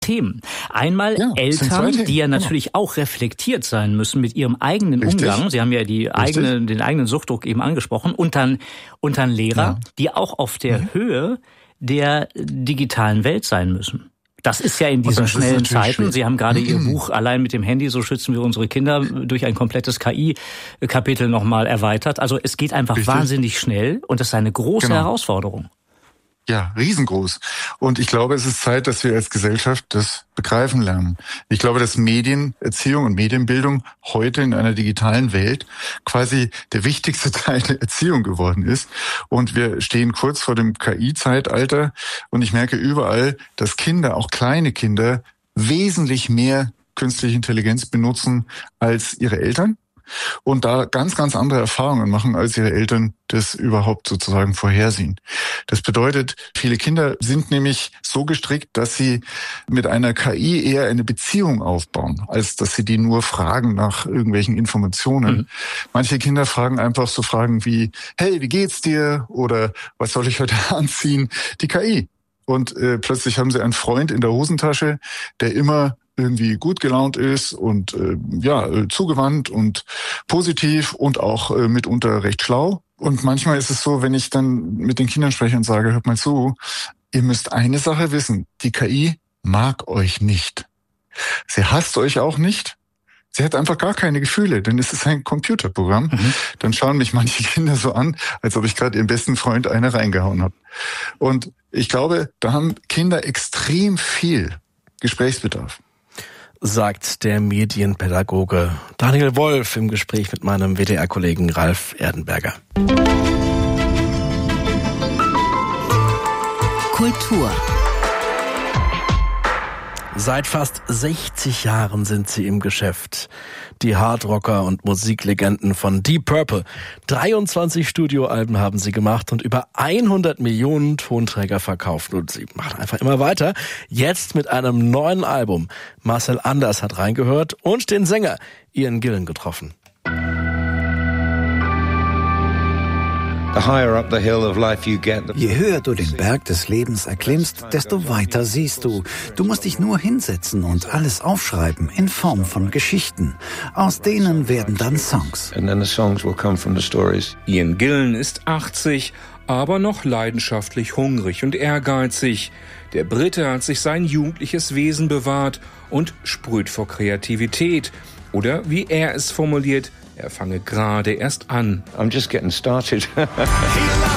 Themen. Einmal Eltern, die ja natürlich auch reflektiert sein müssen mit ihrem eigenen Umgang. Sie haben ja den eigenen Suchtdruck eben angesprochen. Und dann Lehrer, die auch auf der Höhe der digitalen Welt sein müssen. Das ist ja in diesen schnellen Zeiten. Sie haben gerade Ihr Buch Allein mit dem Handy, so schützen wir unsere Kinder, durch ein komplettes KI-Kapitel nochmal erweitert. Also es geht einfach wahnsinnig schnell und das ist eine große Herausforderung. Ja, riesengroß. Und ich glaube, es ist Zeit, dass wir als Gesellschaft das begreifen lernen. Ich glaube, dass Medienerziehung und Medienbildung heute in einer digitalen Welt quasi der wichtigste Teil der Erziehung geworden ist. Und wir stehen kurz vor dem KI-Zeitalter. Und ich merke überall, dass Kinder, auch kleine Kinder, wesentlich mehr künstliche Intelligenz benutzen als ihre Eltern. Und da ganz, ganz andere Erfahrungen machen, als ihre Eltern das überhaupt sozusagen vorhersehen. Das bedeutet, viele Kinder sind nämlich so gestrickt, dass sie mit einer KI eher eine Beziehung aufbauen, als dass sie die nur fragen nach irgendwelchen Informationen. Manche Kinder fragen einfach so Fragen wie, hey, wie geht's dir? Oder was soll ich heute anziehen? Die KI. Und plötzlich haben sie einen Freund in der Hosentasche, der immer irgendwie gut gelaunt ist und zugewandt und positiv und auch mitunter recht schlau. Und manchmal ist es so, wenn ich dann mit den Kindern spreche und sage, hört mal zu, ihr müsst eine Sache wissen, die KI mag euch nicht. Sie hasst euch auch nicht. Sie hat einfach gar keine Gefühle, denn es ist ein Computerprogramm. Dann schauen mich manche Kinder so an, als ob ich gerade ihrem besten Freund eine reingehauen habe. Und ich glaube, da haben Kinder extrem viel Gesprächsbedarf. Sagt der Medienpädagoge Daniel Wolf im Gespräch mit meinem WDR-Kollegen Ralf Erdenberger. Kultur. Seit fast 60 Jahren sind sie im Geschäft. Die Hardrocker und Musiklegenden von Deep Purple. 23 Studioalben haben sie gemacht und über 100 Millionen Tonträger verkauft. Und sie machen einfach immer weiter. Jetzt mit einem neuen Album. Marcel Anders hat reingehört und den Sänger Ian Gillan getroffen. Je höher du den Berg des Lebens erklimmst, desto weiter siehst du. Du musst dich nur hinsetzen und alles aufschreiben in Form von Geschichten. Aus denen werden dann Songs. Ian Gillan ist 80, aber noch leidenschaftlich hungrig und ehrgeizig. Der Brite hat sich sein jugendliches Wesen bewahrt und sprüht vor Kreativität. Oder wie er es formuliert, er fange gerade erst an. I'm just getting started.